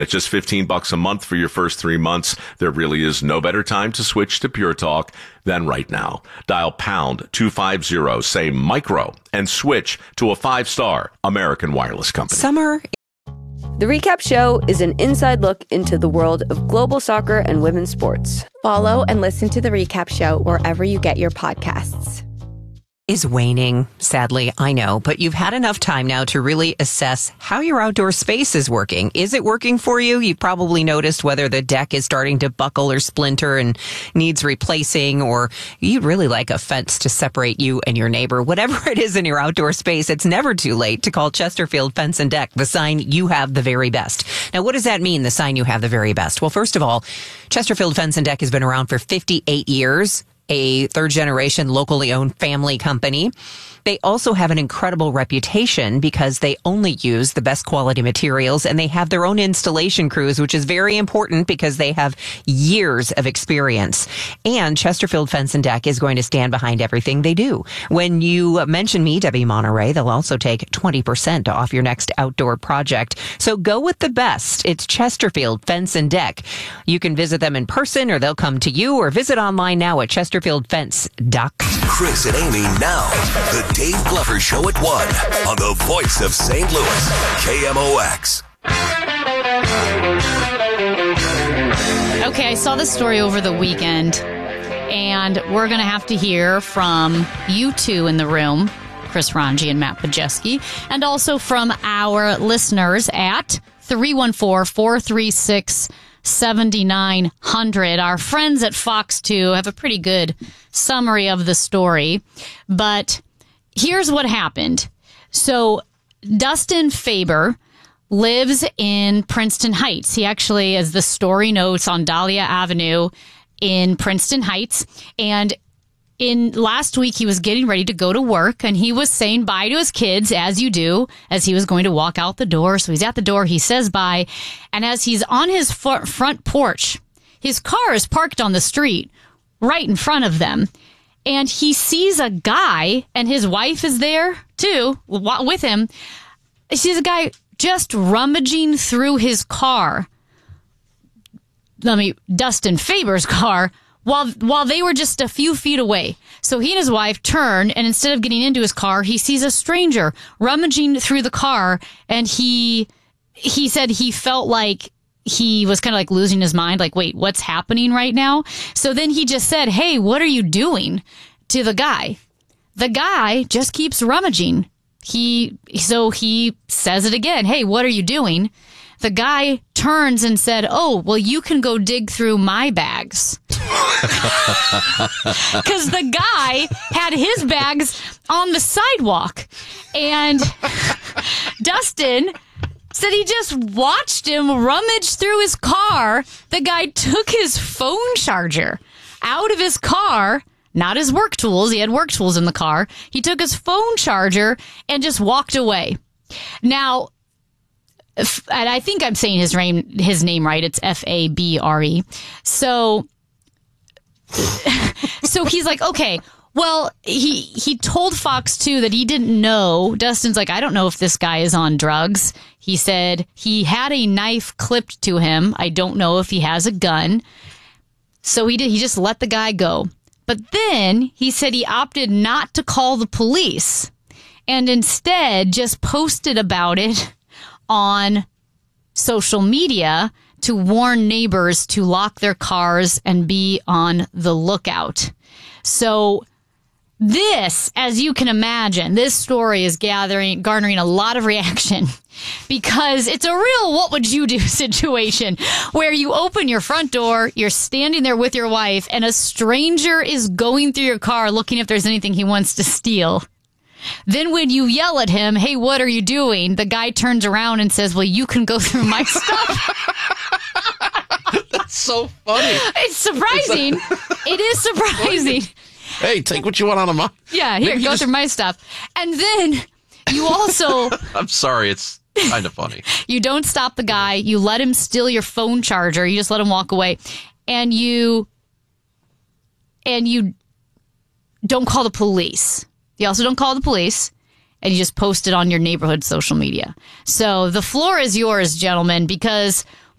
At just $15 a month for your first 3 months, there really is no better time to switch to Pure Talk than right now. Dial pound 250, say micro, and switch to a 5-star American wireless company. Summer. The Recap Show is an inside look into the world of global soccer and women's sports. Follow and listen to The Recap Show wherever you get your podcasts. Is waning, sadly, I know, but you've had enough time now to really assess how your outdoor space is working. Is it working for you? You've probably noticed whether the deck is starting to buckle or splinter and needs replacing, or you'd really like a fence to separate you and your neighbor. Whatever it is in your outdoor space, it's never too late to call Chesterfield Fence and Deck, the sign you have the very best. Now, what does that mean, the sign you have the very best? Well, first of all, Chesterfield Fence and Deck has been around for 58 years. A third-generation, locally owned family company. They also have an incredible reputation because they only use the best quality materials, and they have their own installation crews, which is very important because they have years of experience. And Chesterfield Fence and Deck is going to stand behind everything they do. When you mention me, Debbie Monterey, they'll also take 20% off your next outdoor project. So go with the best. It's Chesterfield Fence and Deck. You can visit them in person, or they'll come to you, or visit online now at chesterfieldfence.com. Chris and Amy now. The Dave Glover Show at 1 on the voice of St. Louis, KMOX. Okay, I saw this story over the weekend, and we're going to have to hear from you two in the room, Chris Ranji and Matt Pajeski, and also from our listeners at 314-436-7900. Our friends at Fox 2 have a pretty good summary of the story, but here's what happened. So Dustin Faber lives in Princeton Heights. He actually, as the story notes, on Dahlia Avenue in Princeton Heights. And last week, he was getting ready to go to work, and he was saying bye to his kids, as you do, as he was going to walk out the door. So he's at the door, he says bye. And as he's on his front porch, his car is parked on the street right in front of them. And he sees a guy, and his wife is there, too, with him. He sees a guy just rummaging through his car. Dustin Faber's car, while they were just a few feet away. So he and his wife turn, and instead of getting into his car, he sees a stranger rummaging through the car, and he said he felt like he was kind of like losing his mind, like, wait, what's happening right now? So then he just said, hey, what are you doing, to the guy? The guy just keeps rummaging. So he says it again, hey, what are you doing? The guy turns and said, oh, well, you can go dig through my bags. Because the guy had his bags on the sidewalk. And Dustin said he just watched him rummage through his car. The guy took his phone charger out of his car, not his work tools. He had work tools in the car. He took his phone charger and just walked away. Now, and I think I'm saying his name right. It's Fabre. So he's like, okay, well, he told Fox 2 that he didn't know. Dustin's like, I don't know if this guy is on drugs. He said he had a knife clipped to him. I don't know if he has a gun. So he just let the guy go. But then he said he opted not to call the police and instead just posted about it on social media to warn neighbors to lock their cars and be on the lookout. So this, as you can imagine, this story is garnering a lot of reaction because it's a real what would you do situation where you open your front door, you're standing there with your wife, and a stranger is going through your car looking if there's anything he wants to steal. Then when you yell at him, hey, what are you doing? The guy turns around and says, well, you can go through my stuff. That's so funny. It's surprising. It is surprising. Hey, take what you want out of mine. Yeah, here, go through my stuff. And then you also... I'm sorry, it's kind of funny. You don't stop the guy. You let him steal your phone charger. You just let him walk away. And you don't call the police. You also don't call the police, and you just post it on your neighborhood social media. So the floor is yours, gentlemen, because